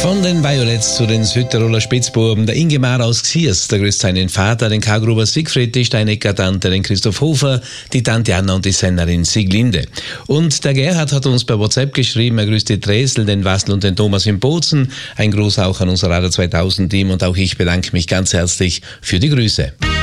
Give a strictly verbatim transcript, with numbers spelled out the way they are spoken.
Von den Violets zu den Südtiroler Spitzbuben. Der Ingemar aus Xiers, der grüßt seinen Vater, den Kargruber Siegfried, die Steinecker Tante, den Christoph Hofer, die Tante Anna und die Sennerin Sieglinde. Und der Gerhard hat uns per WhatsApp geschrieben, er grüßt die Tresel, den Wastel und den Thomas in Bozen. Ein Gruß auch an unser Radio zweitausend Team und auch ich bedanke mich ganz herzlich für die Grüße.